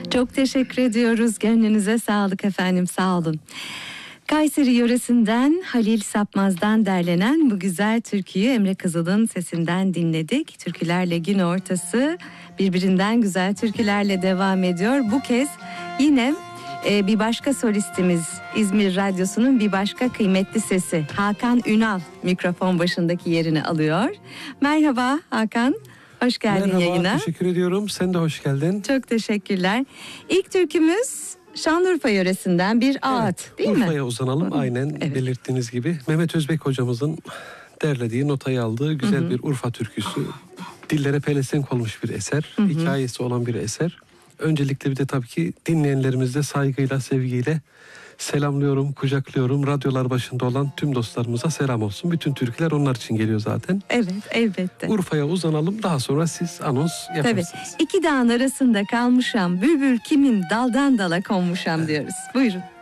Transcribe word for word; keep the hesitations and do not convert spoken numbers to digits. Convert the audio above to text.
Çok teşekkür ediyoruz. Gönlünüze sağlık efendim, sağ olun. Kayseri yöresinden Halil Sapmaz'dan derlenen bu güzel türküyü Emre Kızıl'ın sesinden dinledik. Türkülerle gün ortası birbirinden güzel türkülerle devam ediyor. Bu kez yine e, bir başka solistimiz, İzmir Radyosu'nun bir başka kıymetli sesi Hakan Ünal mikrofon başındaki yerini alıyor. Merhaba Hakan, hoş geldin Merhaba, yayına. Merhaba, teşekkür ediyorum. Sen de hoş geldin. Çok teşekkürler. İlk türkümüz Şanlıurfa yöresinden bir ağıt, evet, değil mi? Urfa'ya uzanalım. Aynen evet. Belirttiğiniz gibi. Mehmet Özbek hocamızın derlediği, notayı aldığı güzel Hı-hı. bir Urfa türküsü. Dillere pelesenk olmuş bir eser. Hı-hı. Hikayesi olan bir eser. Öncelikle bir de tabii ki dinleyenlerimizi de saygıyla, sevgiyle selamlıyorum, kucaklıyorum. Radyolar başında olan tüm dostlarımıza selam olsun. Bütün türküler onlar için geliyor zaten. Evet, elbette. Urfa'ya uzanalım. Daha sonra siz anons yaparsınız. Tabii. İki dağın arasında kalmışam, bülbül kimin daldan dala konmuşam diyoruz. Buyurun.